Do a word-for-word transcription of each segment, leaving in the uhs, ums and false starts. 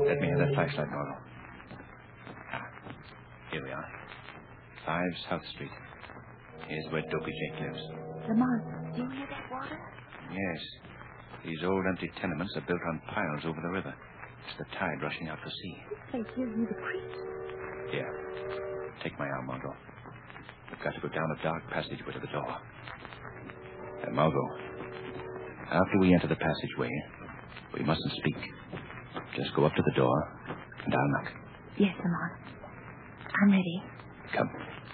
Let me have that flashlight, Margot. Ah, here we are. Five South Street. Here's where Dopey Jake lives. Lamont, do you hear that water? Yes. These old empty tenements are built on piles over the river. It's the tide rushing out to sea. This place gives you the creeps. Here. Take my arm, Margot. We've got to go down a dark passageway to the door. Uh, Margot, after we enter the passageway, we mustn't speak. Just go up to the door, and I'll knock. Yes, Lamont. I'm ready. Come.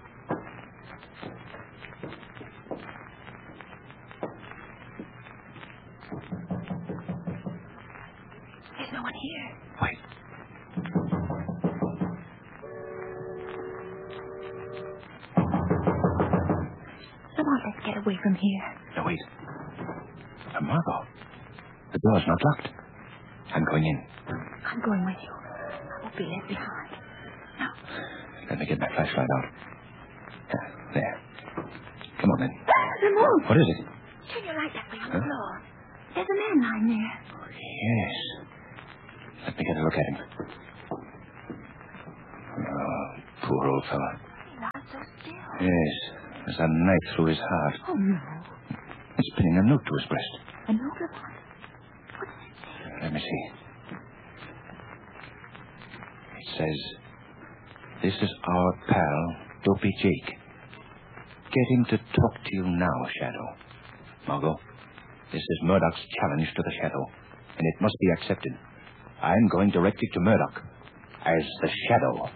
There's no one here. Wait. Lamont, let's get away from here. No, wait. Uh, Margot, the door's not locked. I'm going in. I'm going with you. I won't be left behind. Now. Let me get my flashlight out. Uh, there. Come on, then. Lamont! What is it? Turn your light that way on Huh? the floor. There's a man lying there. Yes. Let me get a look at him. Oh, poor old fellow. He lies so still. Yes. There's a knife through his heart. Oh, no. It's pinning a note to his breast. A note, Lamont? What does it say? Let me see. It says, "This is our pal, Dopey Jake. Get him to talk to you now, Shadow." Margot, this is Murdoch's challenge to the Shadow, and it must be accepted. I'm going directly to Murdoch as the Shadow.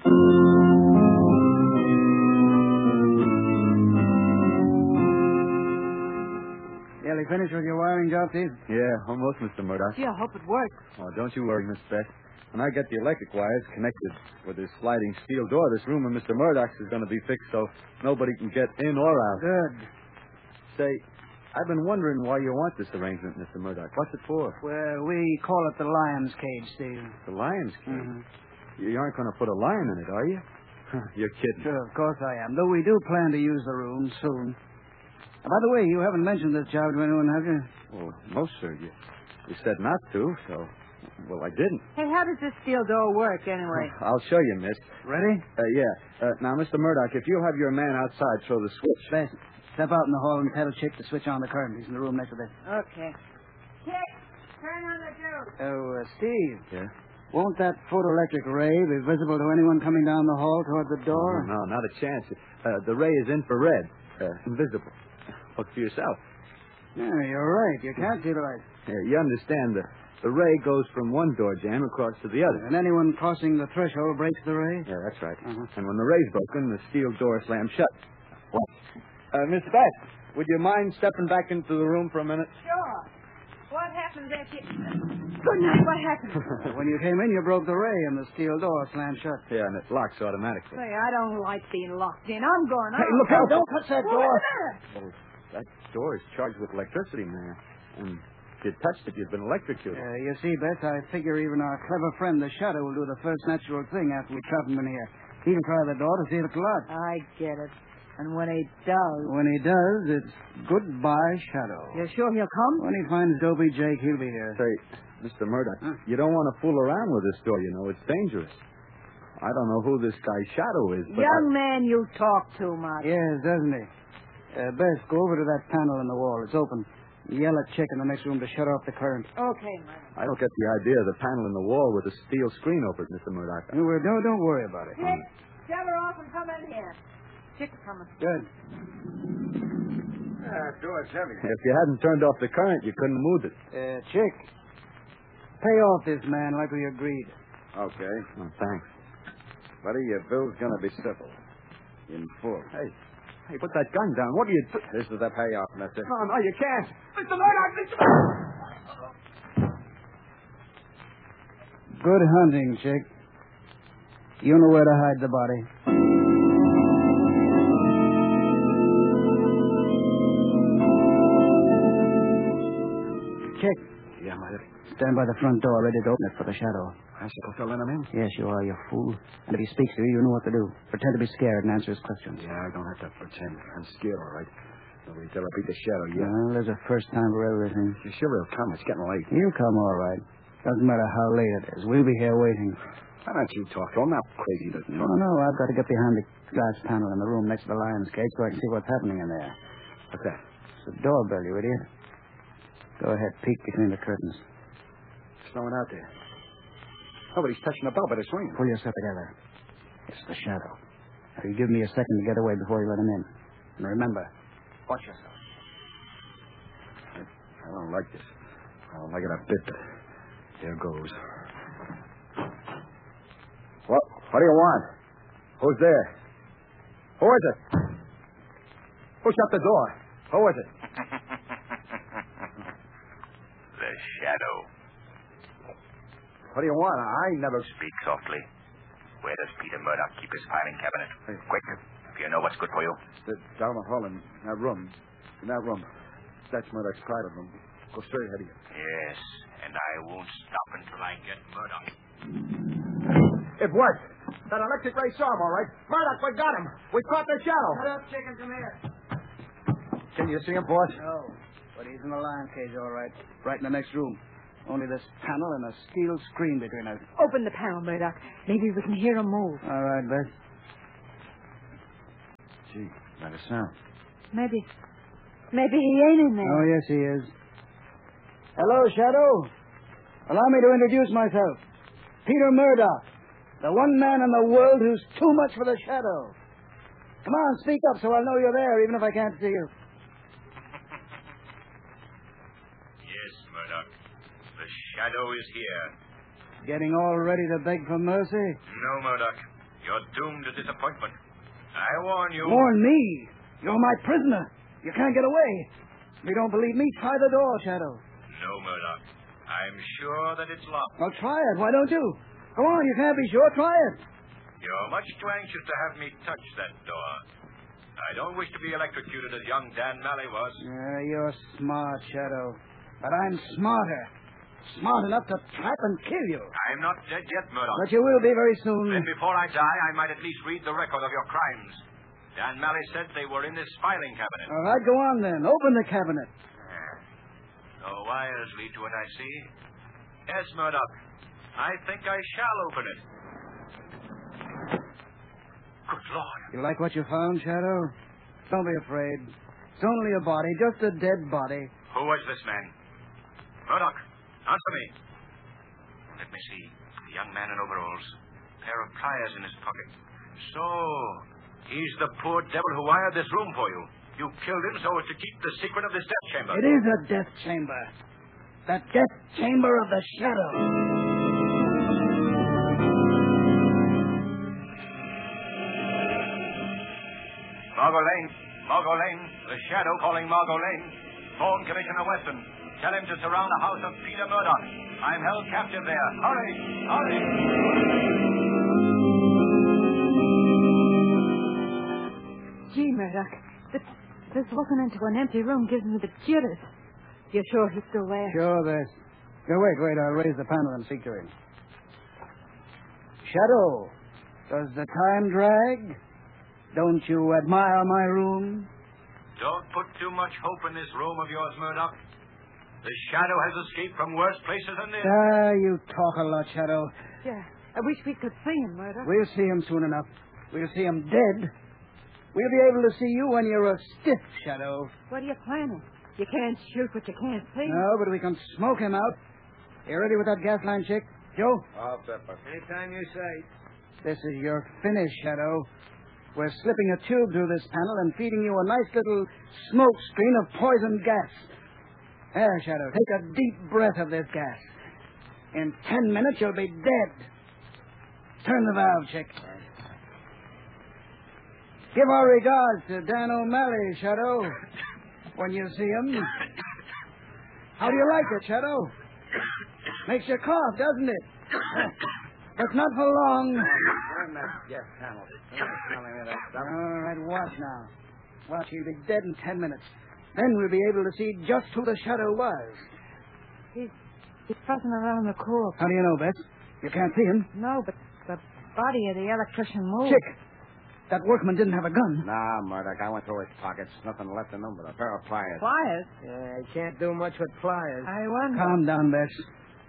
Nearly finished with your wiring job, Steve? Yeah, almost, Mister Murdoch. Gee, I hope it works. Oh, don't you worry, Miss Beth. When I get the electric wires connected with this sliding steel door, this room of Mister Murdoch's is going to be fixed so nobody can get in or out. Good. Say, I've been wondering why you want this arrangement, Mister Murdoch. What's it for? Well, we call it the lion's cage, Steve. The lion's cage. Mm-hmm. You aren't going to put a lion in it, are you? You're kidding. Sure, of course I am. Though we do plan to use the room soon. Uh, by the way, you haven't mentioned this job to anyone, have you? Well, no, sir. You, you said not to, so... Well, I didn't. Hey, how does this steel door work, anyway? I'll show you, miss. Ready? Uh, yeah. Uh, now, Mister Murdoch, if you'll have your man outside throw the switch. Best. Step out in the hall and tell Chick to switch on the current. He's in the room next to this. Okay. Chick, turn on the juice. Oh, uh, Steve. Yeah? Won't that photoelectric ray be visible to anyone coming down the hall toward the door? Oh, no, not a chance. Uh, the ray is infrared. Uh, invisible. Look for yourself. Yeah, you're right. You can't see the light. Yeah, you understand, the, the ray goes from one door jamb across to the other. And anyone crossing the threshold breaks the ray? Yeah, that's right. Uh-huh. And when the ray's broken, the steel door slams shut. What? Uh, Miss Beth, would you mind stepping back into the room for a minute? Sure. What happened there, Chick? Good night. What happened? When you came in, you broke the ray and the steel door slammed shut. Yeah, and it locks automatically. Say, I don't like being locked in. I'm going Hey, out. look out. Don't touch that What's door. the matter? Oh, that door is charged with electricity, man. And if you touched it, you've been electrocuted. Uh, you see, Beth, I figure even our clever friend, the Shadow, will do the first natural thing after we trap him in here. He'll try the door to see if it's locked. I get it. And when he does... When he does, it's goodbye, Shadow. You're sure he'll come? When he finds Dopey Jake, he'll be here. Say, Mister Murdoch, Huh? you don't want to fool around with this door, you know. It's dangerous. I don't know who this guy Shadow is, but... Young I... man, you talk too much. Yes, doesn't he? Uh, Beth, go over to that panel in the wall. It's open. Yell at Chick in the next room to shut off the current. Okay, man. I don't get the idea of the panel in the wall with a steel screen over it, Mister Murdoch. No, well, don't, don't worry about it. Chick, shut her off and come in here. Chick's coming. Good. That door's heavy. If you hadn't turned off the current, you couldn't move it. Uh, Chick, pay off this man like we agreed. Okay. Oh, thanks. Buddy, your bill's gonna be simple. In full. Hey, hey, put that gun down. What are you doing? This is the payoff, mister. No, no, you can't. Mister Murdoch, Mister Good hunting, Chick. You know where to hide the body. Chick, Yeah, my... stand by the front door, ready to open it for the Shadow. I suppose I'll let him in? Yes, you are, you fool. And if he speaks to you, you know what to do. Pretend to be scared and answer his questions. Yeah, I don't have to pretend. I'm scared, all right. Nobody's ever beat the Shadow yet. Well, there's a first time for everything. You sure he'll come? It's getting late. He'll come all right. Doesn't matter how late it is. We'll be here waiting. Why don't you talk to him? How crazy doesn't No, no, I've got to get behind the glass panel in the room next to the lion's cage so I can see what's happening in there. What's that? It's a doorbell, you idiot. Go ahead, peek between the curtains. There's no one out there. Nobody's touching the bell, but it's ringing. Pull yourself together. It's the shadow. Now, you give me a second to get away before you let him in. And remember, watch yourself. I, I don't like this. I don't like it a bit, but here goes. What? What do you want? Who's there? Who is it? Who shut the door? Who is it? The shadow. What do you want? I never... Speak softly. Where does Peter Murdoch keep his filing cabinet? Quick, if you know what's good for you. The, down the hall in that room. In that room. That's Murdoch's private room. Go straight ahead of you. Yes, and I won't stop until I get Murdoch. It worked. That electric ray saw him, all right. Murdoch, we got him. We caught the shadow. Shut up, chicken. Come here. Can you see him, boss? No, but he's in the lion cage, all right. Right in the next room. Only this panel and a steel screen between us. Open the panel, Murdoch. Maybe we can hear him move. All right, Bess. Gee, not a sound. Maybe, maybe he ain't in there. Oh, yes, he is. Hello, Shadow. Allow me to introduce myself. Peter Murdoch, the one man in the world who's too much for the shadow. Come on, speak up so I'll know you're there, even if I can't see you. Yes, Murdoch. The shadow is here. Getting all ready to beg for mercy? No, Murdoch. You're doomed to disappointment. I warn you. Warn me? You're my prisoner. You can't get away. If you don't believe me, try the door, Shadow. No, Murdoch. I'm sure that it's locked. Well, try it. Why don't you? Go on, you can't be sure. Try it. You're much too anxious to have me touch that door. I don't wish to be electrocuted as young Dan Malley was. Yeah, you're smart, Shadow. But I'm smarter. Smart enough to trap and kill you. I'm not dead yet, Murdoch. But you will be very soon. Then before I die, I might at least read the record of your crimes. Dan Malley said they were in this filing cabinet. All right, go on then. Open the cabinet. The wires lead to it, I see. Yes, Murdoch. I think I shall open it. Good Lord. You like what you found, Shadow? Don't be afraid. It's only a body, just a dead body. Who was this man? Murdoch, answer me. Let me see. The young man in overalls. A pair of pliers in his pocket. So, he's the poor devil who wired this room for you. You killed him so as to keep the secret of this death chamber. It is a death chamber. The death chamber of the shadow. Margot Lane. Margot Lane. The shadow calling Margot Lane. Phone Commissioner Weston. Tell him to surround the house of Peter Murdoch. I'm held captive there. Hurry! Hurry! Gee, Murdoch. This, this looking into an empty room gives me the jitters. You're sure he's still there? Sure, Bess. No, wait, wait. I'll raise the panel and speak to him. Shadow, does the time drag? Don't you admire my room? Don't put too much hope in this room of yours, Murdoch. The shadow has escaped from worse places than this. Ah, you talk a lot, Shadow. Yeah. I wish we could see him, Murdoch. We'll see him soon enough. We'll see him dead. We'll be able to see you when you're a stiff, Shadow. What are you planning? You can't shoot what you can't see. No, but we can smoke him out. You ready with that gas line, chick? Joe? I'll set up. Anytime you say. This is your finish, Shadow. We're slipping a tube through this panel and feeding you a nice little smoke screen of poison gas. There, Shadow, take a deep breath of this gas. In ten minutes, you'll be dead. Turn the valve, chick. Give our regards to Dan O'Malley, Shadow, when you see him. How do you like it, Shadow? Makes you cough, doesn't it? But not for long. Turn that gas panel. All right, watch now. Watch, he'll be dead in ten minutes. Then we'll be able to see just who the shadow was. He's, he's fussing around the corpse. How do you know, Bess? You can't see him. No, but the body of the electrician moved. Chick, that workman didn't have a gun. Nah, Murdoch, I went through his pockets. Nothing left in them but a pair of pliers. Pliers? Yeah, you can't do much with pliers. I wonder. Calm down, Bess.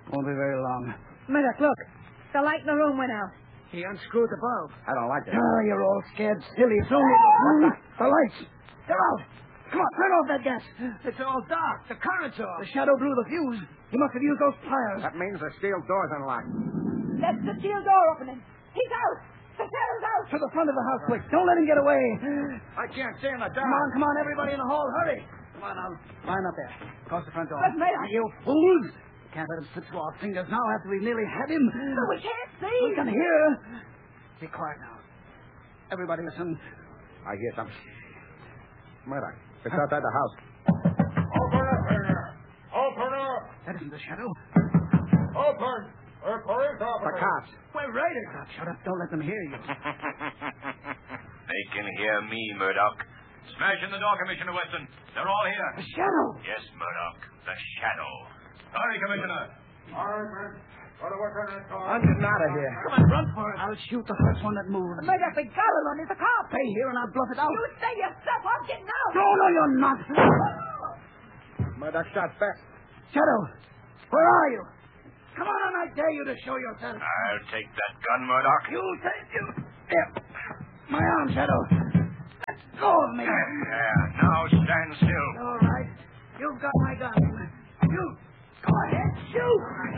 Won't be very long. Murdoch, look. The light in the room went out. He unscrewed the bulb. I don't like that. Oh, you're all scared silly. It's only the, the lights. They're out. Come on, turn off that gas. It's all dark. The current's off. The shadow blew the fuse. He must have used those pliers. That means the steel door's unlocked. That's the steel door opening. He's out. The shadow's out. To the front of the house, quick. Don't let him get away. I can't see in the dark. Come on, come on, everybody in the hall. Hurry. Come on, now. Line up there. Across the front door. But, Mayor- You fools. Can't let him slip through our fingers now after we've nearly had him. But we can't see. We can hear. Be quiet now. Everybody listen. I hear something. Murdoch, it's outside the house. Open up there! Open up! That isn't the shadow. Open! We're police The officers. cops. We're raiders. Now, shut up. Don't let them hear you. They can hear me, Murdoch. Smash in the door, Commissioner Weston. They're all here. The shadow. Yes, Murdoch. The shadow. Hurry, Commissioner. All right, men. Go to work on that car. I'm getting out of here. Come on, run for it. I'll shoot the first one that moves. Murdoch, we gotta run. There's a cop. Stay here and I'll bluff it out. You say yourself. I'm getting out. No, no, you're not. Murdoch shot back. Shadow, where are you? Come on, I dare you to show yourself. I'll take that gun, Murdoch. You take you. There. My arm, Shadow. Let go of me. Yeah, now stand still. All right. You've got my gun. You. Go ahead. Shoot.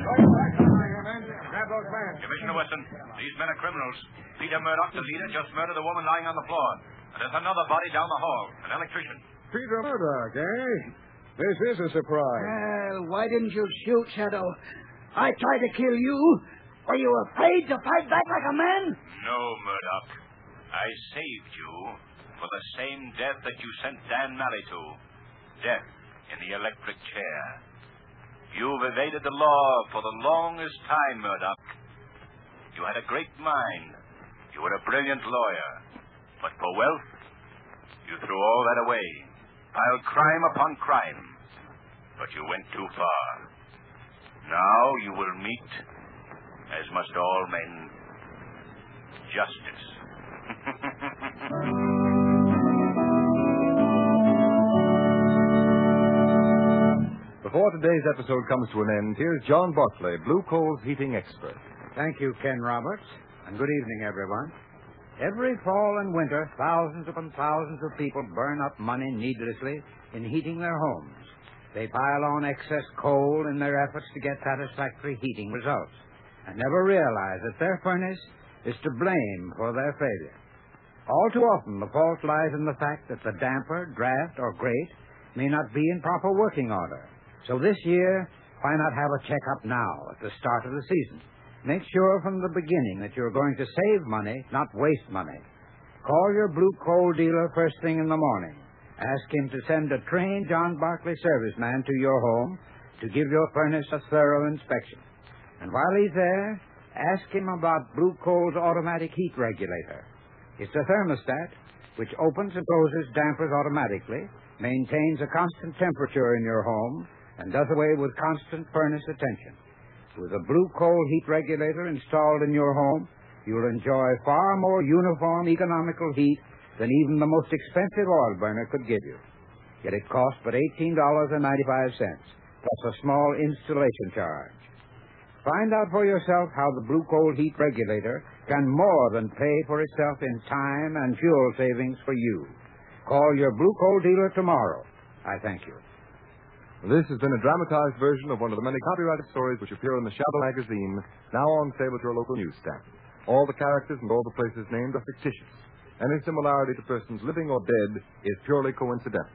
Grab those men. Commissioner Weston, these men are criminals. Peter Murdoch, the leader, just murdered the woman lying on the floor. And there's another body down the hall, an electrician. Peter Murdoch, eh? This is a surprise. Well, why didn't you shoot, Shadow? I tried to kill you. Were you afraid to fight back like a man? No, Murdoch. I saved you for the same death that you sent Dan Malley to. Death in the electric chair. You've evaded the law for the longest time, Murdoch. You had a great mind. You were a brilliant lawyer. But for wealth, you threw all that away. Piled crime upon crime. But you went too far. Now you will meet, as must all men, justice. Before today's episode comes to an end, here's John Barclay, Blue Coal's heating expert. Thank you, Ken Roberts, and good evening, everyone. Every fall and winter, thousands upon thousands of people burn up money needlessly in heating their homes. They pile on excess coal in their efforts to get satisfactory heating results and never realize that their furnace is to blame for their failure. All too often, the fault lies in the fact that the damper, draft, or grate may not be in proper working order. So this year, why not have a checkup now at the start of the season? Make sure from the beginning that you're going to save money, not waste money. Call your Blue Coal dealer first thing in the morning. Ask him to send a trained John Barclay serviceman to your home to give your furnace a thorough inspection. And while he's there, ask him about Blue Coal's automatic heat regulator. It's a thermostat which opens and closes dampers automatically, maintains a constant temperature in your home, and does away with constant furnace attention. With a Blue Coal heat regulator installed in your home, you'll enjoy far more uniform economical heat than even the most expensive oil burner could give you. Yet it costs but eighteen dollars and ninety-five cents, plus a small installation charge. Find out for yourself how the Blue Coal heat regulator can more than pay for itself in time and fuel savings for you. Call your Blue Coal dealer tomorrow. I thank you. This has been a dramatized version of one of the many copyrighted stories which appear in the Shadow magazine, now on sale at your local newsstand. All the characters and all the places named are fictitious. Any similarity to persons living or dead is purely coincidental.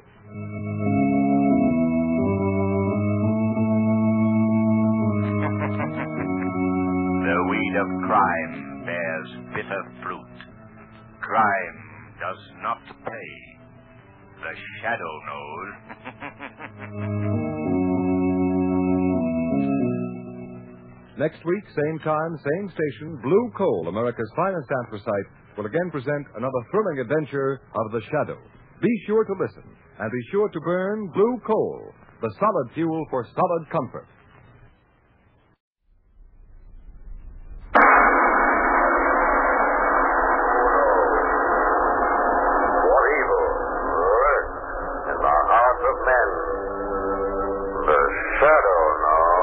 The weed of crime bears bitter fruit. Crime does not pay. The shadow knows. Next week, same time, same station, Blue Coal, America's finest anthracite, will again present another thrilling adventure of the Shadow. Be sure to listen, and be sure to burn Blue Coal, the solid fuel for solid comfort.